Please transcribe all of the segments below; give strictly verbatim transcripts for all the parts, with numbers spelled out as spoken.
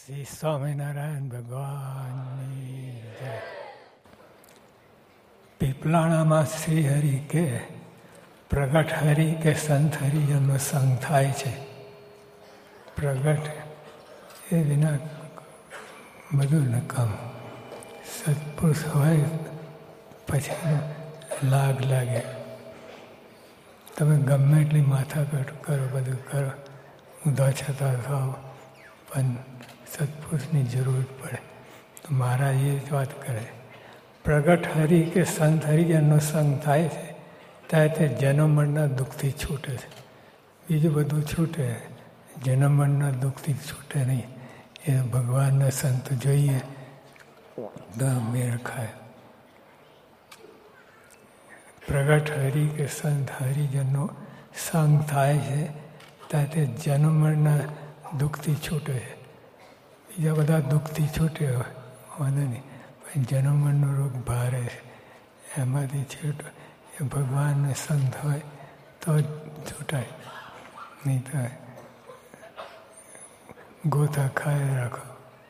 શ્રી સ્વામિનારાયણ ભગવાનની જય. પીપલાણામાં શ્રી હરિ કે પ્રગટ હરિ કે સંત હરિજનનો સંગ થાય છે. પ્રગટ એ વિના બધું નકામ. સત્પુરુષ હોય પછી લાગ લાગે. તમે ગમે એટલી માથાકૂટ કરો, બધું કરો, ઊંધા છતાં થાવ, પણ સત્પુરુષની જરૂર પડે. તો મહારાજ એ જ વાત કરે, પ્રગટ હરિ કે સંત હરિજનનો સંગ થાય છે ત્યારે તે જન્મ મરણના દુઃખથી છૂટે છે. બીજું બધું છૂટે, જન્મ મરણના દુઃખથી છૂટે નહીં. એ ભગવાનના સંત જોઈએ તો મેળ ખાય. પ્રગટ હરિ કે સંત હરિજનનો સંગ થાય છે ત્યારે તે જન્મ મરણના દુઃખથી છૂટે છે. બીજા બધા દુઃખથી છૂટે હોય વાંધો નહીં, પણ જન્મ મરણનો રોગ ભારે છે, એમાંથી છૂટો. એ ભગવાનને સંત હોય તો જ છૂટાય, નહીં તો ગોથા ખાય રાખો.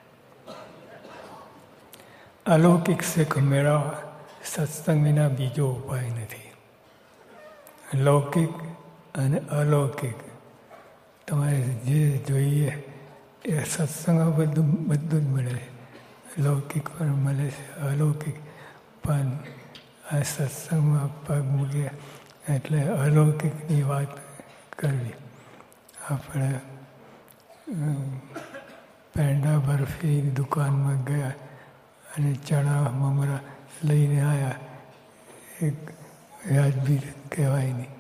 અલૌકિક સુખ મેળવવા સત્સંગ વિના બીજો ઉપાય નથી. લૌકિક અને અલૌકિક તમારે જે જોઈએ એ સત્સંગમાં બધું બધું જ મળે છે. લૌકિક પણ મળે છે, અલૌકિક પણ. આ સત્સંગમાં પગ મૂકે એટલે અલૌકિકની વાત કરવી. આપણે પેંડા બરફી દુકાનમાં ગયા અને ચણા મમરા લઈને આવ્યા, એક વ્યાજબી કહેવાય નહીં.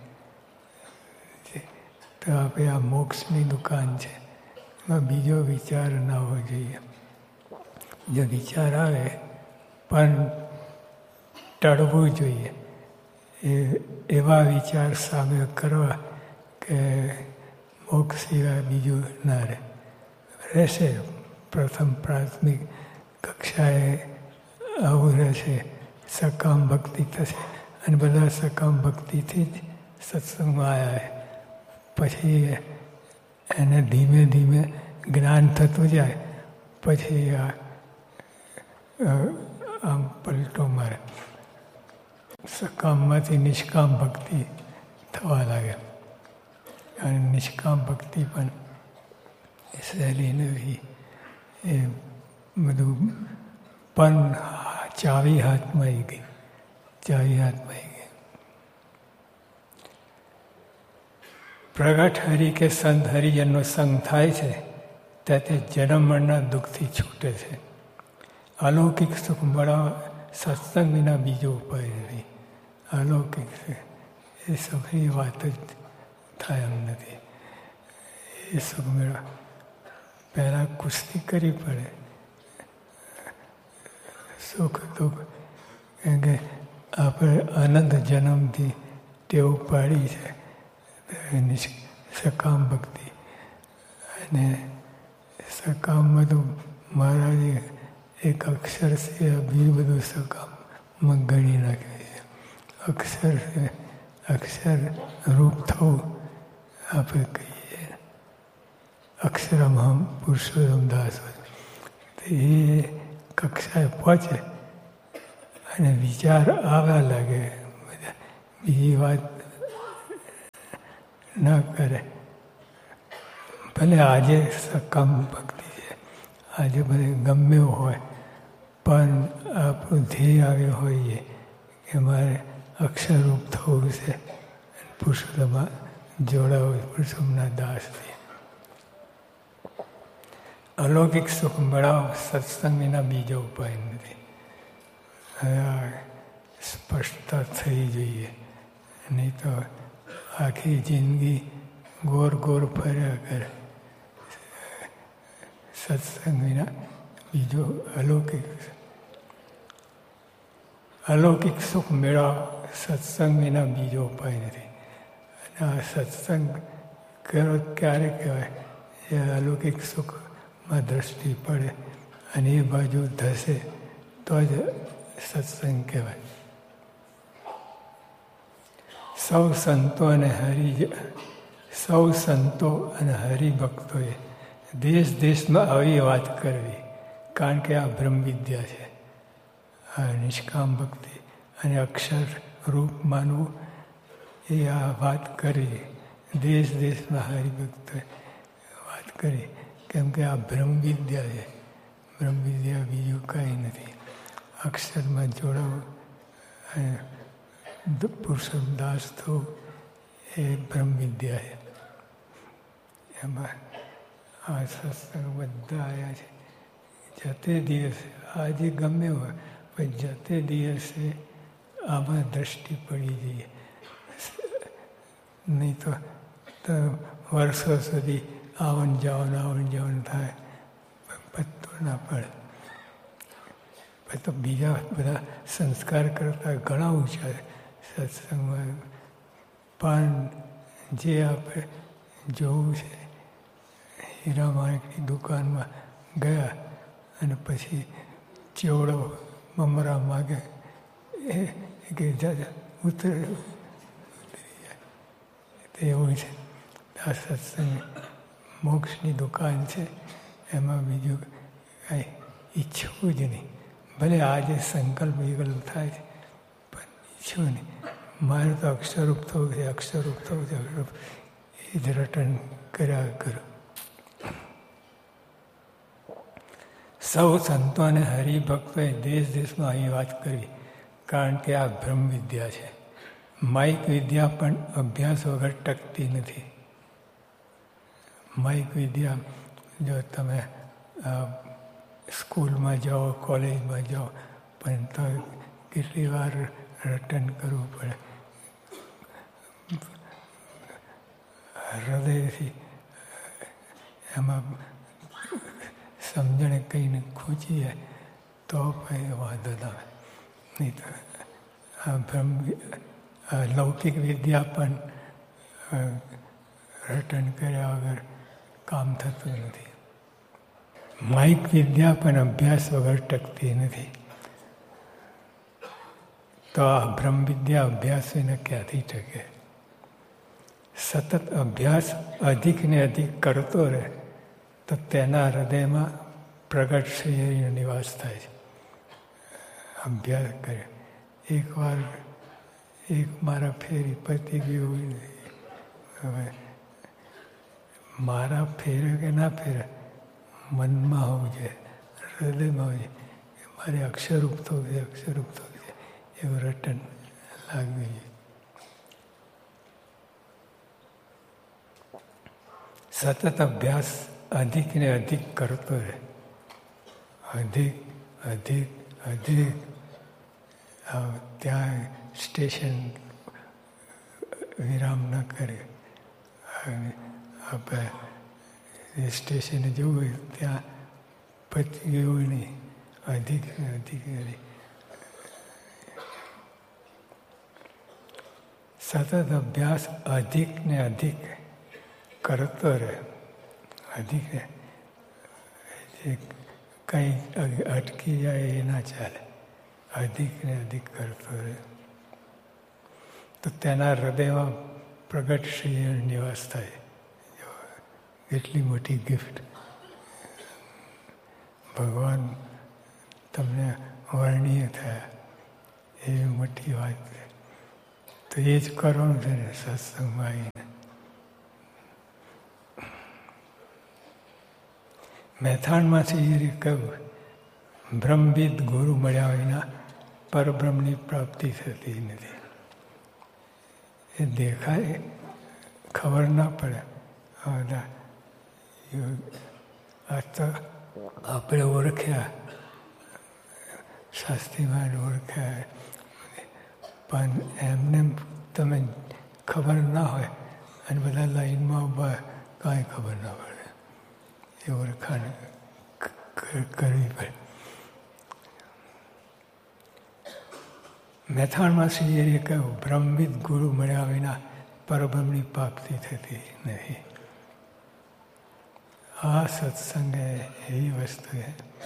તો આપણે આ મોક્ષની દુકાન છે, એમાં બીજો વિચાર ના હોવો જોઈએ. જો વિચાર આવે પણ ટળવું જોઈએ. એ એવા વિચાર સામે કરવા કે મોક્ષ સિવાય બીજું ના રહે. રહેશે પ્રથમ પ્રાથમિક કક્ષાએ આવું રહેશે, સકામ ભક્તિ થશે, અને બધા સકામ ભક્તિથી જ સત્સંગમાં આવ્યા. પછી એને ધીમે ધીમે જ્ઞાન થતું જાય, પછી આ આમ પલટો મારે, સકામમાંથી નિષ્કામ ભક્તિ થવા લાગે. અને નિષ્કામ ભક્તિ પણ સહેલી નથી. એ બધું પણ ચાવી હાથમાં આવી ગઈ, ચાવી હાથમાં આવી ગઈ. પ્રગટ હરિ કે સંત હરિજનનો સંગ થાય છે ત્યારે તે જન્મ મરણના દુઃખથી છૂટે છે. અલૌકિક સુખ મળવા સત્સંગ વિના બીજો ઉપાય નથી. અલૌકિક એ સુખની વાત જ થાય એમ નથી. એ સુખ મેળવા પહેલાં કુસ્તી કરવી પડે. સુખ દુઃખ, કેમ કે આપણે અનંત જન્મથી ટેવ પાડી છે સકામ ભક્તિ. અને સકામમાં તો મહારાજે એક અક્ષર છે, બીજું બધું સકામમાં ગણી નાખે છે. અક્ષર છે, અક્ષર રૂપ થવું આપણે કહીએ. અક્ષરમ પુરુષોત્તમ દાસ. એ કક્ષાએ પહોંચે અને વિચાર આવવા લાગે, બધા બીજી વાત ના કરે. ભલે આજે સકામ ભક્તિ છે, આજે બધે ગમે એવું હોય, પણ આપણું ધ્યેય આવ્યો હોઈએ કે મારે અક્ષરરૂપ થવું છે, પુરુષોત્તમમાં જોડાવું, પુરુષોત્તમના દાસથી. અલૌકિક સુખ મળવા સત્સંગ વિના બીજો ઉપાય નથી. હવે સ્પષ્ટતા થઈ જોઈએ, નહીં તો આખી જિંદગી ગોર ગોર ફર્યા કરે. સત્સંગ વિના બીજો અલૌકિક અલૌકિક સુખ મેળવવા સત્સંગ વિના બીજો ઉપાય નથી. અને આ સત્સંગ કરો ક્યારે કહેવાય? એ અલૌકિક સુખમાં દ્રષ્ટિ પડે અને એ બાજુ ધસે તો જ સત્સંગ કહેવાય. સૌ સંતો અને હરિ સૌ સંતો અને હરિભક્તોએ દેશ દેશમાં આવી વાત કરવી, કારણ કે આ બ્રહ્મ વિદ્યા છે. આ નિષ્કામ ભક્તિ અને અક્ષર રૂપ માનવું એ આ વાત કરી. દેશ દેશમાં હરિભક્ત વાત કરી, કેમ કે આ બ્રહ્મ વિદ્યા છે. બ્રહ્મ વિદ્યા બીજું કંઈ નથી. અક્ષરમાં જોડાવું અને પુરુષોત્તમ દાસ થવું એ બ્રહ્મ વિદ્યા છે. એમાં આ સત્સંગ બધા આવ્યા છે. જતે દિવસે આજે ગમે હોય પણ જતે દિવસે આમાં દ્રષ્ટિ પડી જઈએ. નહીં તો વર્ષો સુધી આવન જાવન આવન જાવન થાય, પત્તો ના પડે. તો બીજા બધા સંસ્કાર કરતાં ઘણા ઊંચા સત્સંગમાં પણ જે આપણે જોવું છે. હીરા માણેકની દુકાનમાં ગયા અને પછી ચેવડો મમરા માગે એ કે ઉતરે ઉતરી જાય. તો એવું છે આ સત્સંગ. મોક્ષની દુકાન છે, એમાં બીજું કાંઈ ઈચ્છવું જ નહીં. ભલે આજે સંકલ્પ વિકલ્પ થાય છે પણ ઈચ્છું નહીં. મારે તો અક્ષરરૂપ થવું છે, અક્ષરરૂપ થવું છે, અક્ષરરૂપ એ જ રટન કર્યા કરું. સૌ સંતો અને હરિભક્તોએ દેશ દેશમાં અહીં વાત કરવી, કારણ કે આ બ્રહ્મ વિદ્યા છે. માઇક વિદ્યા પણ અભ્યાસ વગર ટકતી નથી. માઇક વિદ્યા જો તમે સ્કૂલમાં જાઓ, કોલેજમાં જાઓ, પણ તો કેટલી વાર રટન કરવું પડે. હૃદયથી એમાં સમજણ કહીને ખૂંચીએ તો કંઈ વાંધો ના આવે. નહીં તો આ બ્રહ્મ લૌકિક વિદ્યા પણ રટન કર્યા વગર કામ થતું નથી. માઇક વિદ્યા પણ અભ્યાસ વગર ટકતી નથી. તો આ બ્રહ્મ વિદ્યા અભ્યાસ વિના ક્યાંથી ટકે? સતત અભ્યાસ અધિક ને અધિક કરતો રહે તો તેના હૃદયમાં પ્રગટ શ્રીહરિનો નિવાસ થાય છે. અભ્યાસ કરે એકવાર એક મારા ફેરી પતી ગયું. હવે મારા ફેરે કે ના ફેરે મનમાં હોવું જોઈએ, હૃદયમાં હોવું જોઈએ કે મારે અક્ષરરૂપ થવું છે, અક્ષરરૂપ થવું છે, એવું રટન લાગવું જોઈએ. સતત અભ્યાસ અધિક ને અધિક કરતો રહે. અધિક અધિક અધિક ત્યાં સ્ટેશન વિરામ ન કરે. આપણે સ્ટેશને જવું હોય ત્યાં પતી ગયું નહીં. અધિક અધિક અધિક સતત અભ્યાસ અધિક ને અધિક કરતો રહે. અધિક જે કંઈ અટકી જાય એ ના ચાલે. અધિક ને અધિક કરતો રહે તો તેના હૃદયમાં પ્રગટ શ્રી નિવાસ થાય. એટલી મોટી ગિફ્ટ ભગવાન તમને વર્ણનીય થયા, એવી મોટી વાત છે. તો એ જ કરવાનું છે ને સત્સંગમાં આવીને. મહેથાણમાંથી એ કહ્યું, બ્રહ્મવિદ ગુરુ મળ્યા વિના પરબ્રહ્મની પ્રાપ્તિ થતી નથી. એ દેખાય, ખબર ના પડે. બધા આ તો આપણે ઓળખ્યા, શાસ્ત્રીમાં ઓળખ્યા, પણ એમને તમે ખબર ના હોય અને બધા લાઈનમાં ઉભા, કાંઈ ખબર ના પડે. એ ઓળખાણ કરવી પડે. મહેથાણમાં શ્રીએ કહ્યું, બ્રહ્મવિદ ગુરુ મળ્યા વિના પરબ્રહ્મની પ્રાપ્તિ થતી નથી. આ સત્સંગ એવી વસ્તુ છે,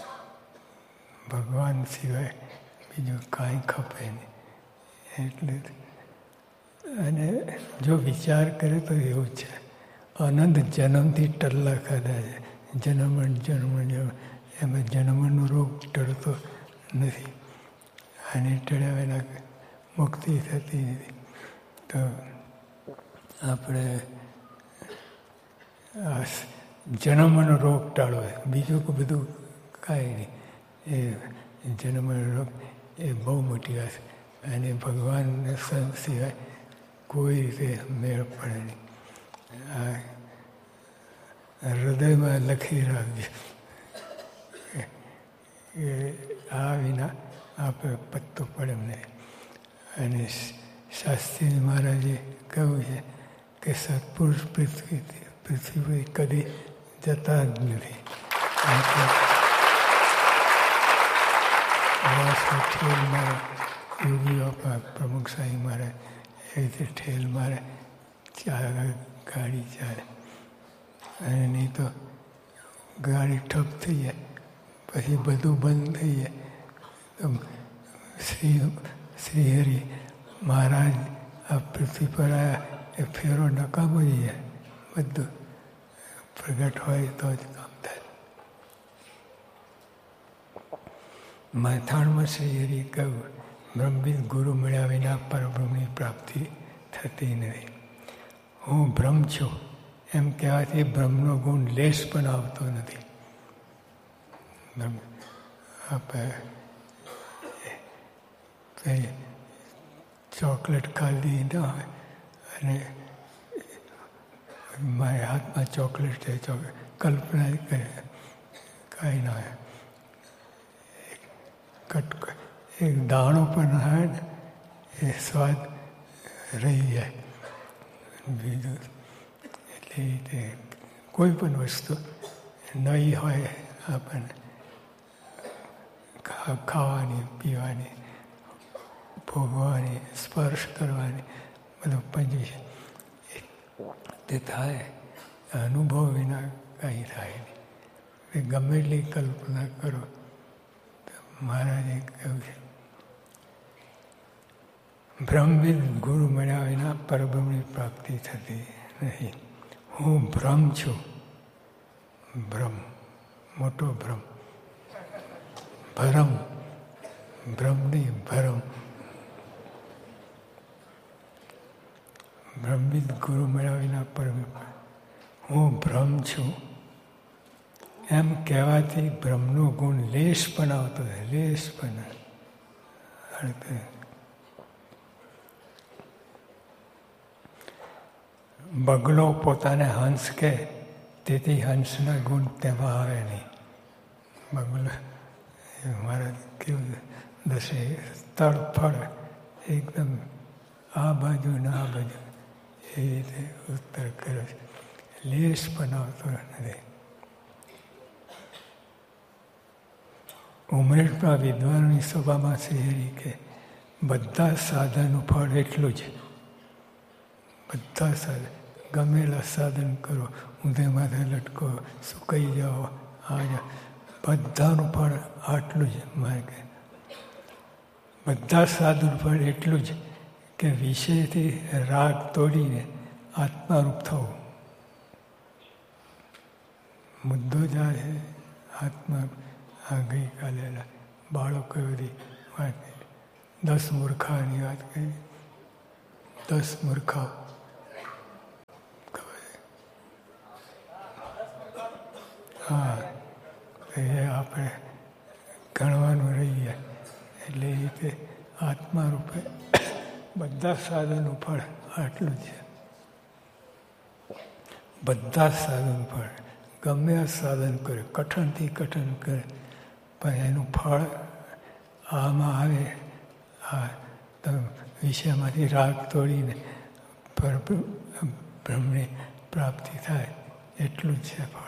ભગવાન સિવાય બીજું કાંઈ ખપે નહીં. એટલે અને જો વિચાર કરે તો એવું છે, અનંત જન્મથી ટલ્લા ખાધા છે, જન્મણ જન્મણ જન્મ એમાં જન્મનો રોગ ટળતો નથી. અને ટળ્યા વિના મુક્તિ થતી નથી. તો આપણે આ જન્મનો રોગ ટાળવો, બીજું બધું કાંઈ નહીં. એ જન્મનો રોગ એ બહુ મોટી વાત. અને ભગવાનને સંત સિવાય કોઈ રીતે મેળ પડે નહીં. આ હૃદયમાં લખી રાખજો કે આ વિના આપણે પત્તો પડે નહીં. અને શાસ્ત્રી મહારાજે કહ્યું છે કે સત્પુરુષ પૃથ્વી પૃથ્વી પર કદી જતા જ નથી. ઠેલ મારે યોગીઓ પ્રમુખ સાંઈ મારે એ રીતે ઠેલ મારે ચાલે, ગાડી ચાલે. અને નહીં તો ગાડી ઠપ થઈ જાય, પછી બધું બંધ થઈ જાય. તો શ્રી શ્રીહરિ મહારાજ આ પૃથ્વી પર આવ્યા એ ફેરો નકામો જ જાય. બધું પ્રગટ હોય તો જ કામ થાય. માથાણમાં શ્રીહરિ કહ્યું, બ્રહ્મવિદ ગુરુ મળ્યા વિના પરબ્રહ્મની પ્રાપ્તિ થતી નથી. હું બ્રહ્મ છું એમ કહેવાથી બ્રહ્મનો ગુણ લેશ પણ આવતો નથી. આપણે ચોકલેટ ખાધી ના હોય અને મારા હાથમાં ચોકલેટ છે, ચોકલેટ કલ્પના કરે કાંઈ ના હોય. કટ એક દાણો પણ હોય ને એ સ્વાદ રહી જાય. બીજું એટલે તે કોઈ પણ વસ્તુ નહીં હોય આપણને ખાવાની, પીવાની, ભોગવાની, સ્પર્શ કરવાની, બધું પંચ તે થાય. અનુભવ વિના કાંઈ થાય નહીં. ગમે એટલી કલ્પના કરો. મહારાજે કહ્યું છે, બ્રહ્મવિદ ગુરુ મળ્યા વિના પરબ્રહ્મની પ્રાપ્તિ થતી નથી. હું બ્રહ્મ છું. બ્રહ્મ, મોટો બ્રહ્મ. ભરમ, બ્રહ્મ નહીં ભરમ. બ્રહ્મવિદ ગુરુ મળ્યા વિના પરમ. હું બ્રહ્મ છું એમ કહેવાથી બ્રહ્મનો ગુણ લેશ પણ આવતો હોય. લેશ પણ બગલો પોતાને હંસ કે તેથી હંસના ગુણ તેમાં આવે નહીં. બગલો મારા કેવું દસે તડફડ એકદમ આ બાજુ ને આ બાજુ એ રીતે ઉત્તર કર્યો છે. લેશ પણ આવતો નથી. ઉમરેઠમાં વિદ્વાનની સભામાં શ્રીહરિ કે બધા સાધનનું ફળ એટલું જ. બધા સાધન ગમેલા સાધન કરો, ઊંધે માથે લટકો, સુકાઈ જાઓ, આ જાઓ, બધાનું ફળ આટલું જ. મારે કે બધા સાધન ફળ એટલું જ કે વિષયથી રાગ તોડીને આત્મારૂપ થવું. મુદ્દો જ આ છે. આત્મા આ ગઈકાલે બાળકો બધી વાત કરી, દસ મૂર્ખાની વાત કરી. દસ મૂર્ખા હા એ આપણે ગણવાનું રહી જાય. એટલે એ રીતે આત્મા રૂપે બધા સાધનનું ફળ આટલું જ છે. બધા સાધન ફળ ગમે આ સાધન કરે, કઠણથી કઠણ કરે, પણ એનું ફળ આમાં આવે. આ તમે વિષયમાંથી રાગ તોડીને પર બ્રહ્મની પ્રાપ્તિ થાય એટલું જ છે ફળ.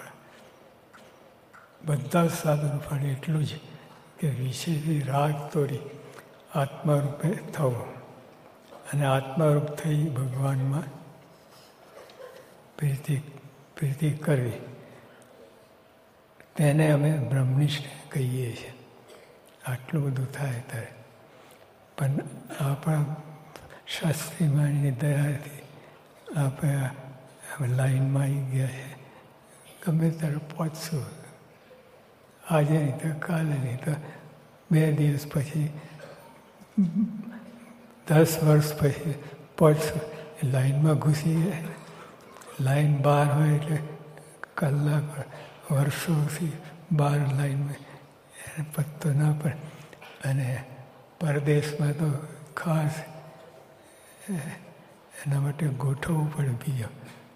બધા સાધન ફળ એટલું જ કે વિષયથી રાગ તોડી આત્મારૂપે થવું અને આત્મારૂપ થઈ ભગવાનમાં પ્રીતિ પ્રીતિ કરવી. તેને અમે બ્રહ્મનિષ્ઠ કહીએ છીએ. આટલું બધું થાય ત્યારે પણ આપણા શાસ્ત્રીમાની દયાથી આપણે લાઈનમાં આવી ગયા છે. ગમે ત્યારે પહોંચશું. આજે નહીં તો કાલે નહીં તો બે દિવસ પછી, દસ વર્ષ પછી પહોંચશું. લાઈનમાં ઘૂસી જાય. લાઈન બહાર હોય એટલે કલાક વર્ષોથી બહાર લાઈનમાં એને પત્તો ના પડે. અને પરદેશમાં તો ખાસ એના માટે ગોઠવવું પડે બીજો.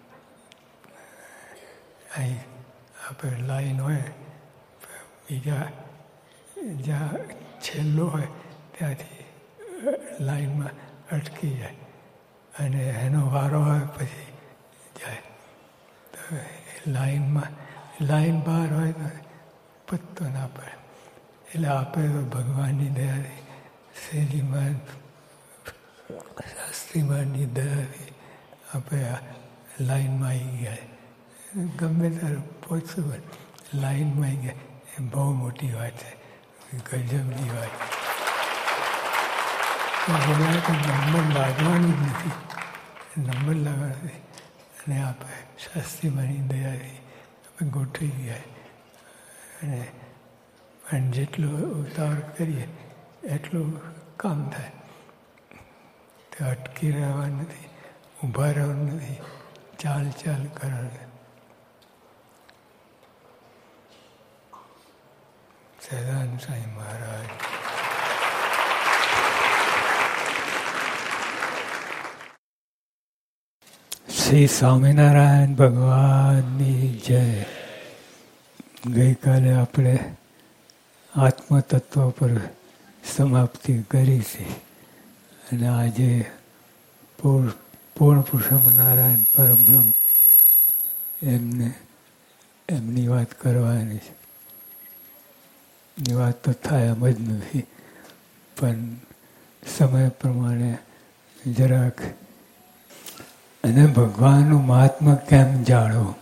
અહીં આપણે લાઈન હોય, બીજા જ્યાં છેલ્લો હોય ત્યાંથી લાઈનમાં અટકી જાય અને એનો વારો હોય પછી જાય. તો લાઈનમાં લાઈન બહાર હોય તો પત્તો ના પડે. એટલે આપણે તો ભગવાનની દયાથી, શ્રીજીમાં શાસ્ત્રીમાની દયાથી આપણે આ લાઈનમાં આવી ગયા. ગમે ત્યારે પહોંચશું પણ લાઈનમાં આવી ગયા એ બહુ મોટી વાત છે, ગજબની વાત. બોલાય તો નંબર લાગવાનું જ નથી, નંબર લાગવાથી અને આપણે શાસ્ત્રીમાની દયાથી આપણે ગોઠવી ગયા. અને પણ જેટલો ઉતાવળ કરીએ એટલું કામ થાય. તો અટકી રહેવા નથી, ઊભા રહેવાનું નથી, ચાલ ચાલ કરવાનું. સદાનંદ સાંઈ મહારાજ. શ્રી સ્વામિનારાયણ ભગવાનની જય. ગઈકાલે આપણે આત્મતત્વ પર સમાપ્તિ કરી છે અને આજે પૂર્ણ પુરુષોત્તમ નારાયણ પરબ્રહ્મ એમને એમની વાત કરવાની છે. એની વાત તો થાય એમ જ નથી, પણ સમય પ્રમાણે જરાક. અને ભગવાનનું મહાત્મા કેમ જાણવું?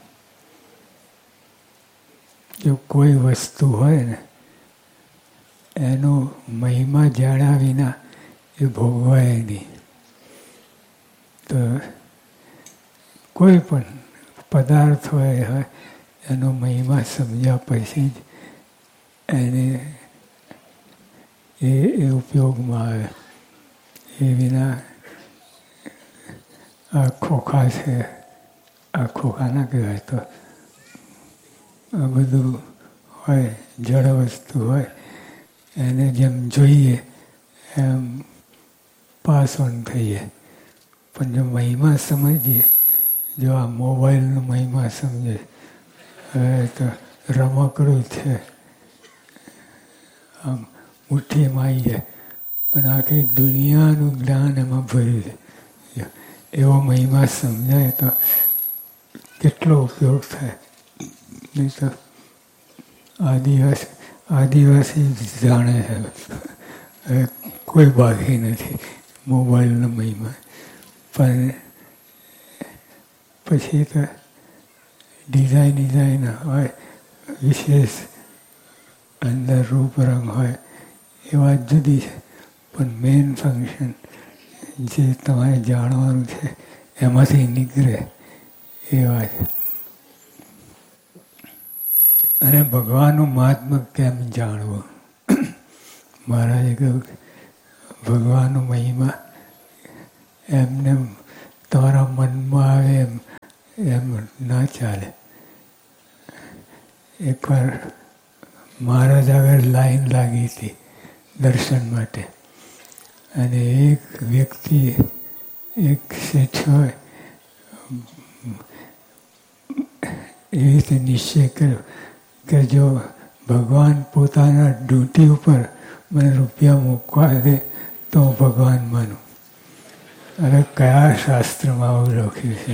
જો કોઈ વસ્તુ હોય ને એનો મહિમા જાણ્યા વિના એ ભોગવાય નહીં. તો કોઈ પણ પદાર્થ હોય હોય એનો મહિમા સમજ્યા પછી જ એને એ એ ઉપયોગમાં આવે. એ વિના આ ખોખા છે, આ ખોખા ના કહેવાય, તો આ બધું હોય, જળ વસ્તુ હોય, એને જેમ જોઈએ એમ પાસ ઓન થઈએ. પણ જો મહિમા સમજીએ, જો આ મોબાઈલનો મહિમા સમજે, હવે તો રમકડું છે, આમ મુઠ્ઠીમાં આવી જાય, પણ આખી દુનિયાનું જ્ઞાન એમાં ભર્યું છે. એવો મહિમા સમજાય તો કેટલો ઉપયોગ થાય. નહીં તો આદિવાસી આદિવાસી જાણે છે, કોઈ બાકી નથી મોબાઈલનો મહિમા. પણ પછી તો ડિઝાઇન ડિઝાઇન હોય, વિશેષ અંદર રૂપ રંગ હોય, એ વાત જુદી છે. પણ મેઇન ફંક્શન જે તમારે જાણવાનું છે એમાંથી નીકળે એ વાત. અને ભગવાનનું મહાત્મા કેમ જાણવું? મહારાજે કહ્યું ભગવાનનો મહિમા એમને તમારા મનમાં આવે એમ એમ ના ચાલે. એકવાર મહારાજ આગળ લાઈન લાગી હતી દર્શન માટે, અને એક વ્યક્તિ, એક શેઠ હોય, એ રીતે નિશ્ચય કર્યો કે જો ભગવાન પોતાના ડ્યુટી ઉપર મને રૂપિયા મૂકવા દે તો હું ભગવાન માનું. હવે કયા શાસ્ત્રમાં આવું લખ્યું છે?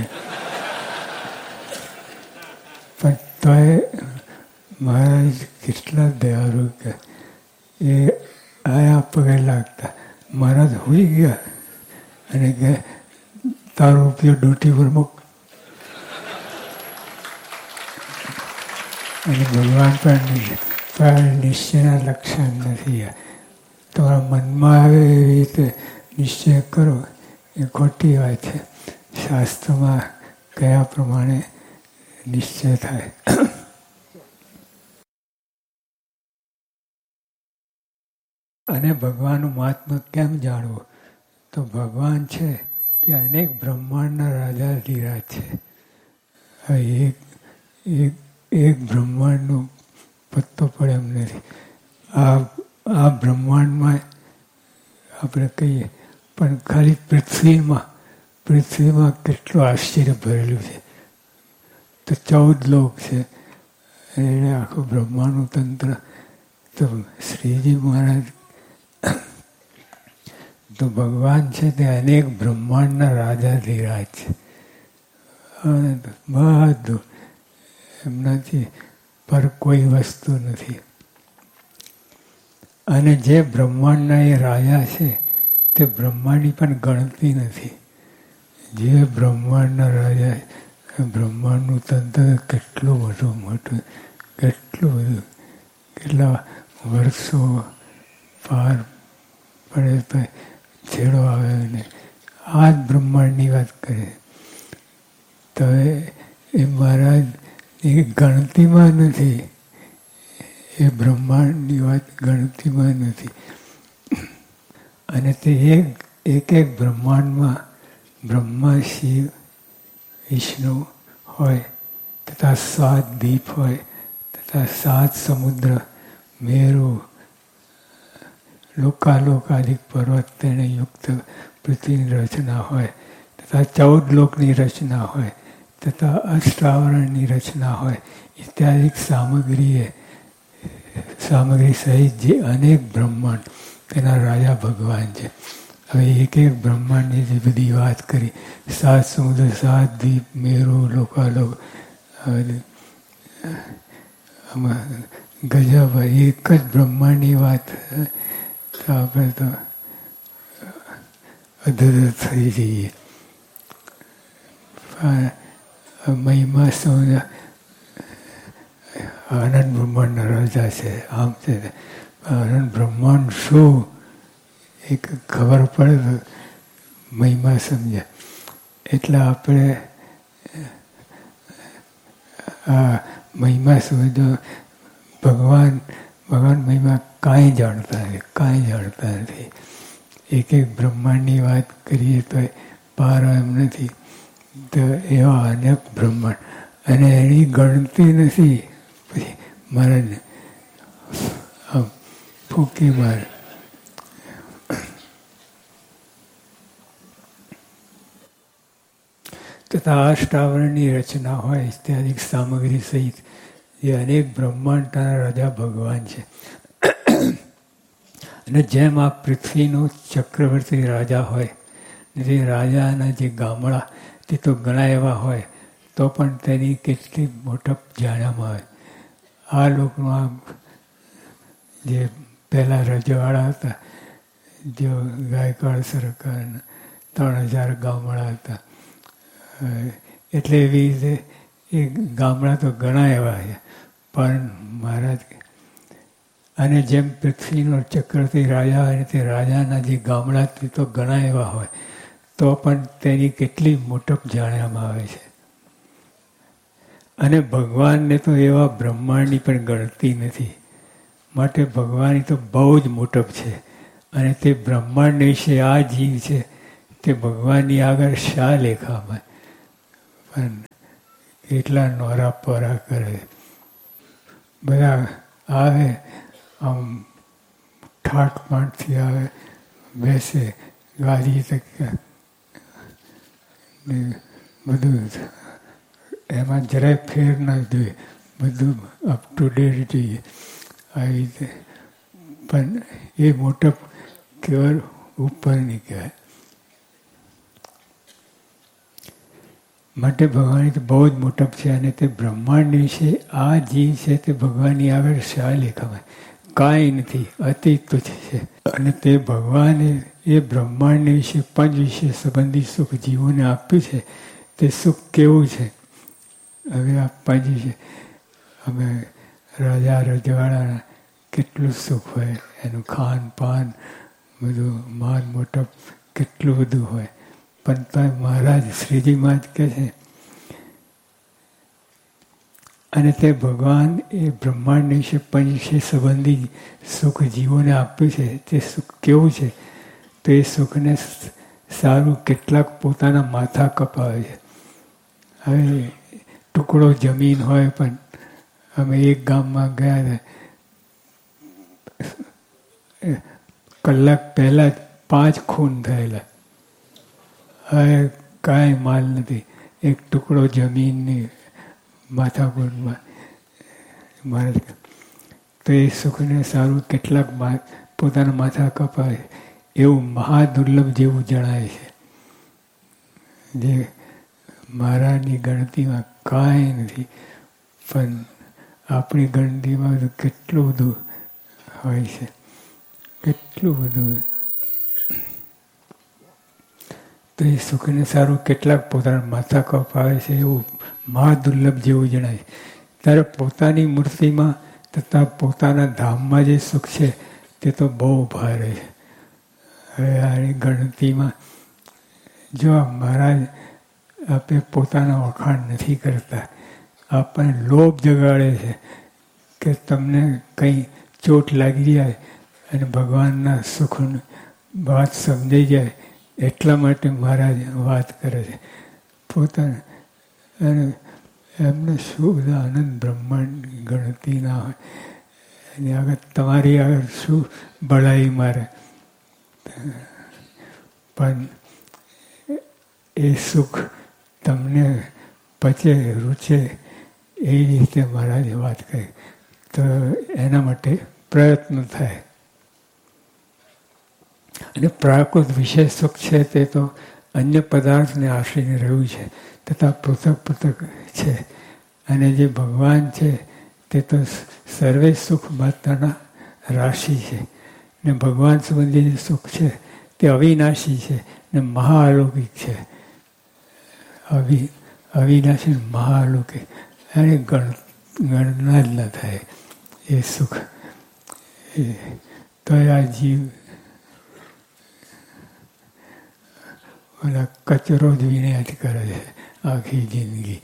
પણ તોય મહારાજ કેટલા દયાળુ કે એ આયા પગે લાગતા. મહારાજ હોઈ ગયા અને કે તારો રૂપિયો ડ્યુટી પર મૂક. અને ભગવાન પણ નિશ્ચયના લક્ષણ નથી. તમારા મનમાં આવે એવી રીતે નિશ્ચય કરો એ ખોટી વાત છે. શાસ્ત્રમાં કયા પ્રમાણે નિશ્ચય થાય. અને ભગવાનનું મહાત્મા કેમ જાણવું? તો ભગવાન છે તે અનેક બ્રહ્માંડના રાજાધિરાજ છે. એક એક એક બ્રહ્માંડનો પત્તો પડે એમ નથી. આ આ બ્રહ્માંડમાં આપણે કહીએ, પણ ખાલી પૃથ્વીમાં પૃથ્વીમાં કેટલું આશ્ચર્ય ભરેલું છે. તો ચૌદ લોક છે એને આખું બ્રહ્માંડનું તંત્ર. તો શ્રીજી મહારાજ તો ભગવાન છે તે અનેક બ્રહ્માંડના રાજાધિરાજ છે. બધું એમનાથી પર કોઈ વસ્તુ નથી. અને જે બ્રહ્માંડના એ રાજા છે તે બ્રહ્માંડની પણ ગણતી નથી. જે બ્રહ્માંડના રાજા, બ્રહ્માંડનું તંત્ર કેટલું બધું મોટું, કેટલું બધું, કેટલા વર્ષો પાર પડે તો છેડો આવે ને આ જ બ્રહ્માંડની વાત કરે. તો એ મહારાજ એ ગણતીમાં નથી. એ બ્રહ્માંડની વાત ગણતીમાં નથી. અને તે એક એક એક બ્રહ્માંડમાં બ્રહ્મા, શિવ, વિષ્ણુ હોય, તથા સાત દીપ હોય, તથા સાત સમુદ્ર, મેરુ, લોકાલોકાદિક પર્વત તેને યુક્ત પૃથ્વીની રચના હોય, તથા ચૌદ લોકની રચના હોય, તથા અષ્ટાવરણની રચના હોય, ઇત્યાદિક સામગ્રીએ સામગ્રી સહિત જે અનેક બ્રહ્માંડ તેના રાજા ભગવાન છે. હવે એક એક બ્રહ્માંડની જે બધી વાત કરી, સાત સમુદ્ર, સાત દ્વીપ, મેરુ, લોકાલોક, આમાં ગજબ એક જ બ્રહ્માંડની વાત તો આપણે તો અધર થઈ જઈએ. મહિમા સમજ આનંદ બ્રહ્માંડના રાજા છે, આમ છે. આનંદ બ્રહ્માંડ શું એક ખબર પડે તો મહિમા સમજ્યા. એટલે આપણે આ મહિમા સમજો. ભગવાન ભગવાન મહિમા કાંઈ જાણતા નથી, કાંઈ જાણતા નથી. એક એક બ્રહ્માંડની વાત કરીએ તો પાર એમ નથી. તો એવા અનેક બ્રહ્માંડ અને એની ગણતી નથી. પછી મહારાજને આમ ફૂંકી મારે. તથા અષ્ટાવરણની રચના હોય, ઇત્યાદિ સામગ્રી સહિત જે અનેક બ્રહ્માંડના રાજા ભગવાન છે. અને જેમ આ પૃથ્વીનો ચક્રવર્તી રાજા હોય, તે રાજાના જે ગામડા તે તો ઘણા એવા હોય, તો પણ તેની કેટલી મોટપ જાણવામાં આવે. આ લોકોમાં જે પહેલાં રજવાડા હતા, જો ગાયકવાડ સરકારના ત્રણ હજાર ગામડા હતા. એટલે એવી રીતે એ ગામડા તો ઘણા એવા છે. પણ મહારાજ અને જેમ પૃથ્વીનો ચક્રવર્તી રાજા હોય, તે રાજાના જે ગામડા તે તો ઘણા એવા હોય, તો પણ તેની કેટલી મોટપ જાણવામાં આવે છે. અને ભગવાનને તો એવા બ્રહ્માંડની પણ ગણતી નથી. માટે ભગવાનની તો બહુ જ મોટપ છે. અને તે બ્રહ્માંડ વિશે આ જીવ છે તે ભગવાનની આગળ શા લેખામાં. પણ કેટલા નોરા પોરા કરે. બધા આવે આમ ઠાઠમાઠથી આવે, બેસે ગાદી તક બધું એમાં જરાય ફેર ના જોઈએ, બધું અપ ટુ ડેટ જોઈએ આવી રીતે. પણ એ મોટપ કેવળ ઉપરની કહેવાય. માટે ભગવાનની તો બહુ જ મોટપ છે. અને તે બ્રહ્માંડ વિશે આ જીવ છે તે ભગવાનની આગળ શા લેખામાં કાંઈ નથી, અતિ તુચ્છ છે. અને તે ભગવાને એ બ્રહ્માંડ વિશે પંચ વિશે સંબંધી સુખ જીવોને આપ્યું છે. તે સુખ કેવું છે? હવે આ પંચ વિશે અમે રાજા રજવાડાના કેટલું સુખ હોય, એનું ખાન પાન બધું માન મોટપ કેટલું બધું હોય. પણ તો મહારાજ શ્રીજી મહારાજ કહે છે અને તે ભગવાન એ બ્રહ્માંડ વિશે પંચ સંબંધી સુખ જીવોને આપ્યું છે. તે સુખ કેવું છે? તો એ સુખને સારું કેટલાક પોતાના માથા કપાવે છે. હવે ટુકડો જમીન હોય, પણ અમે એક ગામમાં ગયા કલાક પહેલાં જ પાંચ ખૂન થયેલા. હવે કાંઈ માલ નથી. એક ટુકડો જમીનની માથાકૂટમાં મારે તો એ સુખને સારું કેટલાક પોતાના માથા કપાય એવું મહાદુર્લભ જેવું જણાય છે. જે મારાની ગણતીમાં કાંઈ નથી, પણ આપણી ગણતીમાં કેટલું બધું હોય છે, કેટલું બધું. તો એ સુખને સારું કેટલાક પોતાના માથા કપાવે છે એવું મહાદુર્લભ જેવું જણાય. ત્યારે પોતાની મૂર્તિમાં તથા પોતાના ધામમાં જે સુખ છે તે તો બહુ ભારે છે. હવે આની ગણતીમાં જો મહારાજ આપણે પોતાના વખાણ નથી કરતા, આપણને લોભ જગાડે છે કે તમને કંઈ ચોટ લાગી જાય અને ભગવાનના સુખની વાત સમજાઈ જાય એટલા માટે મહારાજ વાત કરે છે પોતાને. અને એમને શું બધા આનંદ બ્રહ્માંડ ગણતી ના હોય એની આગળ તમારી આગળ શું બળાઈ મારે. પણ એ સુખ તમને પચે રૂચે એ રીતે મહારાજે વાત કરી, તો એના માટે પ્રયત્ન થાય. અને પ્રાકૃત વિશેષ સુખ છે તે તો અન્ય પદાર્થને આશ્રયને રહ્યું છે તથા પૃથક પૃથક છે. અને જે ભગવાન છે તે તો સર્વે સુખ માત્રના રાશિ છે. ને ભગવાન સંબંધી જે સુખ છે તે અવિનાશી છે ને મહાઅલૌકિક છે. અવિ અવિનાશી મહાઅલૌકિક એને ગણ ગણના જ ન થાય એ સુખ. એ તો આ જીવ ઓલા કચરો જ વિનય કરે છે આખી જિંદગી.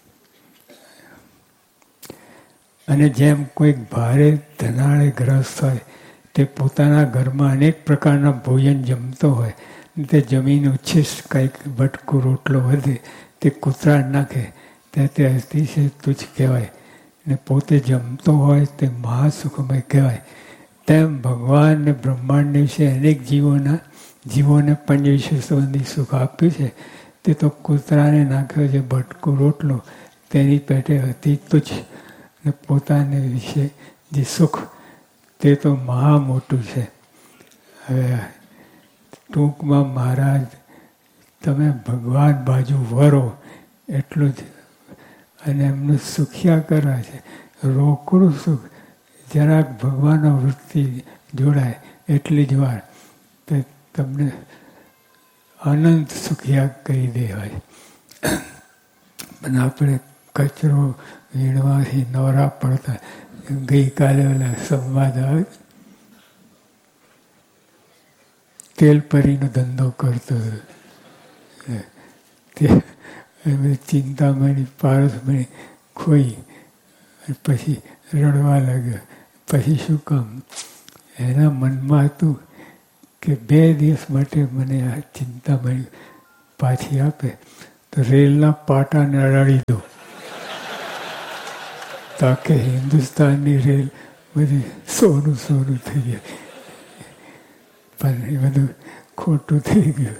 અને જેમ કોઈક ભારે ધનાળે ગ્રસ્ત હોય તે પોતાના ઘરમાં અનેક પ્રકારના ભોજન જમતો હોય, તે જમીન ઉચ્છિષ્ટ કંઈક બટકું રોટલો વધે તે કૂતરા નાખે તે તે અતિશય તુચ્છ કહેવાય ને પોતે જમતો હોય તે મહાસુખમય કહેવાય. તેમ ભગવાન ને બ્રહ્માંડ વિશે અનેક જીવોના જીવોને પંચ વિશે સંબંધી સુખ આપ્યું છે તે તો કૂતરાને નાખ્યો છે બટકું રોટલો તેની પેટે અતિ તુચ્છ. ને પોતાને વિશે જે સુખ તે તો મહા મોટું છે. હવે ટૂંકમાં મહારાજ તમે ભગવાન બાજુ વરો એટલું જ. અને એમનું સુખ્યા કરવા છે રોકડું સુખ. જરાક ભગવાનનો વૃત્તિ જોડાય એટલી જ વાર તે તમને અનંત સુખ્યા કરી દેવાય. પણ આપણે કચરો વીણવાથી નવરા પડતા. ગઈકાલે ઓલા સંવાદ આવે તેલપરીનો ધંધો કરતો તે ચિંતામણી પારસમણી ખોઈ પછી રડવા લાગ્યો. પછી શું કામ? એના મનમાં હતું કે બે દિવસ માટે મને આ ચિંતામણી પાછી આપે તો રેલના પાટાને અડાડી દો તાકે હિન્દુસ્તાનની રેલ બધી સોનું સોનું થઈ જાય. પણ એ બધું ખોટું થઈ ગયું.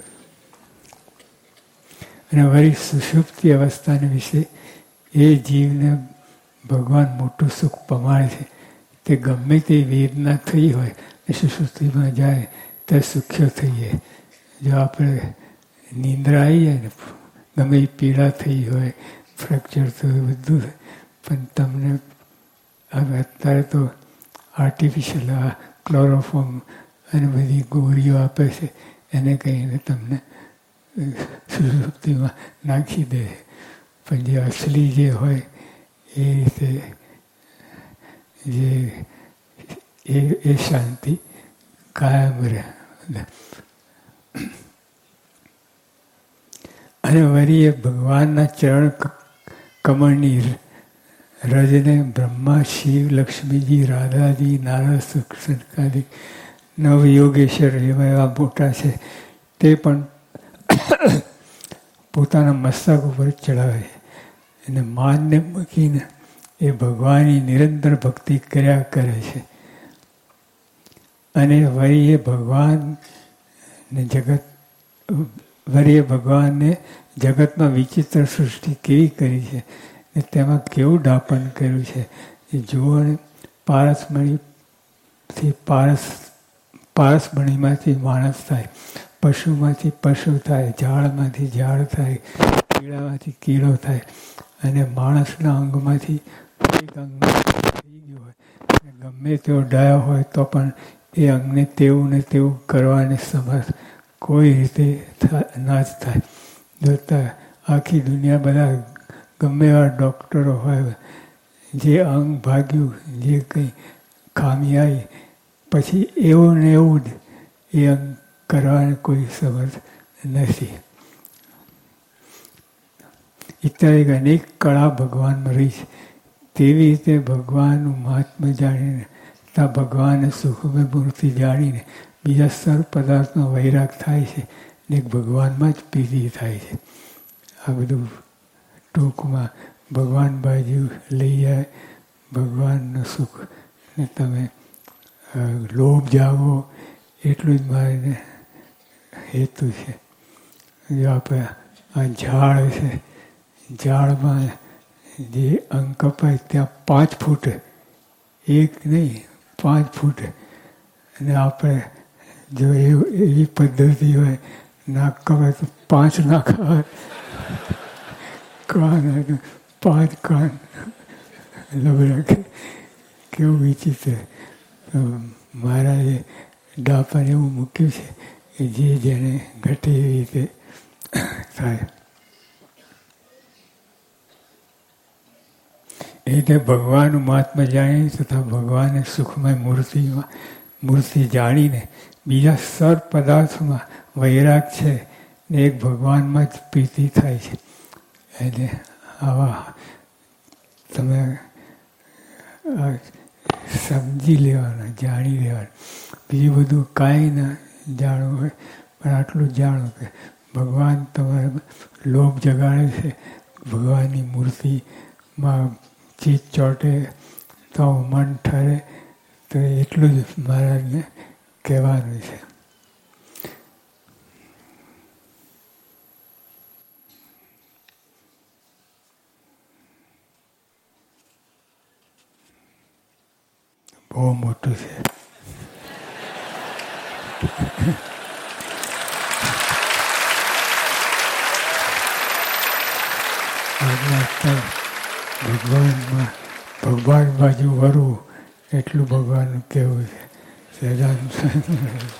અને વળી સુષુપ્તિ અવસ્થાને વિશે એ જીવને ભગવાન મોટું સુખ પમાડે છે. તે ગમે તે વેદના થઈ હોય એ સુષુપ્તિમાં જાય તો સુખ્યો થઈ જાય. જો આપણે નિંદ્રા આવી જાય ને ગમે એ પીડા થઈ હોય ફ્રેક્ચર થયું બધું, પણ તમને હવે અત્યારે તો આર્ટિફિશિયલ આ ક્લોરોફોર્મ અને બધી ગોળીઓ આપે છે એને કહીને તમને સુષુપ્તિમાં નાખી દે. પણ જે અસલી જે હોય એ રીતે જે એ એ શાંતિ કાયમ રહે. અને વળી એ ભગવાનના ચરણ કમળની રજને બ્રહ્મા, શિવ, લક્ષ્મીજી, રાધાજી, નારદ, સનકાદિ નવયોગેશ્વર એવા એવા મોટા છે તે પણ પોતાના મસ્તક ઉપર ચડાવે છે અને માનને મૂકીને એ ભગવાનની નિરંતર ભક્તિ કર્યા કરે છે. અને વળી એ ભગવાનને જગત વળી એ ભગવાનને જગતમાં વિચિત્ર સૃષ્ટિ કેવી કરી છે ને તેમાં કેવું ડાપણ કર્યું છે એ જુઓ ને. પારસમણીથી પારસ પારસમણીમાંથી માણસ થાય, પશુમાંથી પશુ થાય, ઝાડમાંથી ઝાડ થાય, કીડામાંથી કીડો થાય અને માણસના અંગમાંથી એક અંગ થઈ ગયું હોય ગમે તેવો ડાયો હોય તો પણ એ અંગને તેવું ને તેવું કરવાને સમર્થ કોઈ રીતે ના જ થાય. જોતા આખી દુનિયા બધા ગમે એવા ડૉક્ટરો હોય, જે અંગ ભાગ્યું, જે કંઈ ખામી આવી પછી એવું ને એવું જ એ અંગ કરવાને કોઈ સમર્થ નથી. ઇત્યાદિ અનેક કળા ભગવાનમાં રહી છે. તેવી રીતે ભગવાનનું મહાત્મ્ય જાણીને ત્યાં ભગવાનને સુખમય મૂર્તિ જાણીને બીજા સર્વ પદાર્થનો વૈરાગ થાય છે ને ભગવાનમાં જ પ્રીતિ થાય છે. આ બધું ટૂંકમાં ભગવાન બાજુ લઈ જાય, ભગવાનનું સુખ ને તમે લોભ જાગો એટલું જ મારે હેતુ છે. જો આપણે આ ઝાડ છે, ઝાડમાં જે અંગ કપાય ત્યાં પાંચ ફૂટ, એક નહીં પાંચ ફૂટ, અને આપણે જો એવી પદ્ધતિ હોય નાક કપાય તો પાંચ નાક આવે, કાન પાંચ કાન લબડા, કેવું વિચિત્ર. મહારાજે ડાપાને એવું મૂક્યું છે કે જે જેને ઘટે એવી રીતે થાય. એ રીતે ભગવાનનું મહાત્મ્ય જાણી તથા ભગવાનને સુખમય મૂર્તિમાં મૂર્તિ જાણીને બીજા સર્વ પદાર્થોમાં વૈરાગ છે ને એક ભગવાનમાં જ પ્રીતિ થાય છે. એટલે આવા તમે સમજી લેવાના, જાણી લેવાના. બીજું બધું કાંઈ ના જાણવું હોય પણ આટલું જાણો કે ભગવાન તમારે લોભ જગાડે છે, ભગવાનની મૂર્તિમાં ચીજ ચોંટે તો મન ઠરે, તો એટલું જ મહારાજને કહેવાનું છે. બહુ મોટું છે. ભગવાનમાં ભગવાન બાજુ વરવું એટલું ભગવાનનું કહેવું છે. સદાન